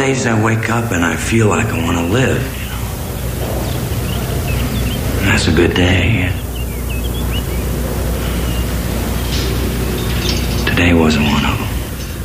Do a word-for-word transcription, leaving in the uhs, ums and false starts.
days I wake up and I feel like I want to live, you know. And that's a good day. Today wasn't one of them.